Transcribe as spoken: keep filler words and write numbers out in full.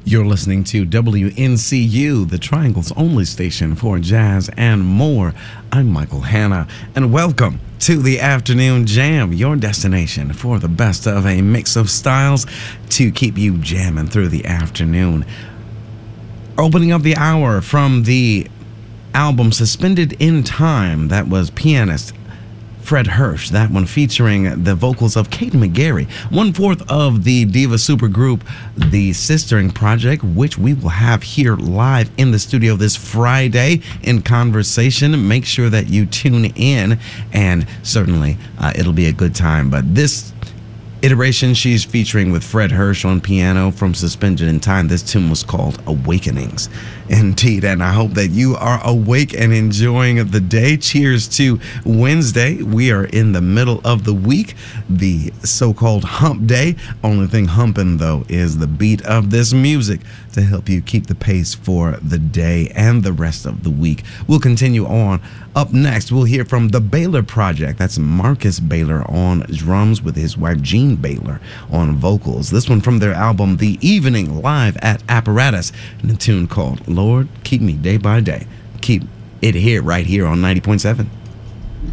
You're listening to W N C U, the Triangle's only station for jazz and more. I'm Michael Hanna, and welcome to the Afternoon Jam, your destination for the best of a mix of styles to keep you jamming through the afternoon. Opening up the hour from the album Suspended in Time, that was pianist Fred Hersch, that one featuring the vocals of Kate McGarry, one-fourth of the diva supergroup, The Sistering Project, which we will have here live in the studio this Friday in conversation. Make sure that you tune in, and certainly uh, it'll be a good time. But this iteration, she's featuring with Fred Hersch on piano from Suspended in Time. This tune was called Awakenings. Indeed, and I hope that you are awake and enjoying the day. Cheers to Wednesday. We are in the middle of the week, the so-called hump day. Only thing humping, though, is the beat of this music to help you keep the pace for the day and the rest of the week. We'll continue on. Up next, we'll hear from the Baylor Project. That's Marcus Baylor on drums with his wife Jean Baylor on vocals. This one from their album The Evening, live at Apparatus, and a tune called Lord Keep Me Day by Day. Keep it here, right here on ninety point seven.